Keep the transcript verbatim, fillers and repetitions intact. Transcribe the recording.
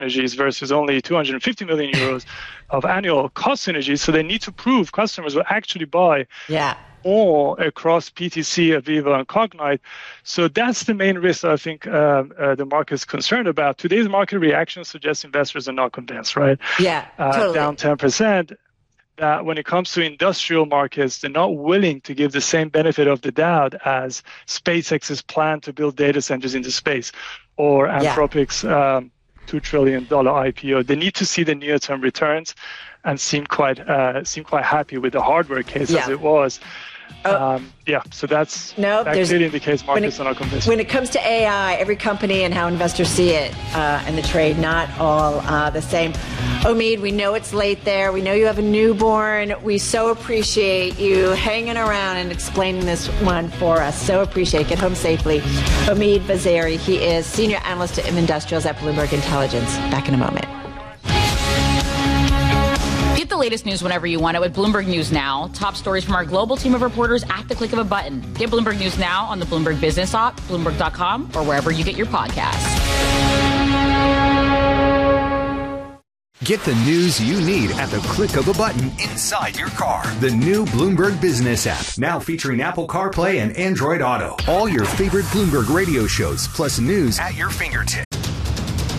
synergies versus only two hundred fifty million euros of annual cost synergies. So they need to prove customers will actually buy yeah. more across P T C, Aviva, and Cognite. So that's the main risk I think uh, uh, the market is concerned about. Today's market reaction suggests investors are not convinced, right? Yeah, uh, totally. Down ten percent. That when it comes to industrial markets, they're not willing to give the same benefit of the doubt as SpaceX's plan to build data centers into space or Anthropic's yeah. um, two trillion dollars I P O. They need to see the near-term returns and seem quite uh, seem quite happy with the hardware case yeah. as it was. Oh. Um, yeah, so that's no, that clearly indicates markets it, are not convinced. When it comes to A I, every company and how investors see it uh, in the trade, not all uh, the same. Omid, we know it's late there. We know you have a newborn. We so appreciate you hanging around and explaining this one for us. So appreciate it. Get home safely. Omid Vaziri, he is Senior Analyst at Industrials at Bloomberg Intelligence. Back in a moment. Get the latest news whenever you want it with Bloomberg News Now. Top stories from our global team of reporters at the click of a button. Get Bloomberg News Now on the Bloomberg Business app, Bloomberg dot com, or wherever you get your podcasts. Get the news you need at the click of a button inside your car. The new Bloomberg Business app, now featuring Apple CarPlay and Android Auto. All your favorite Bloomberg radio shows, plus news at your fingertips.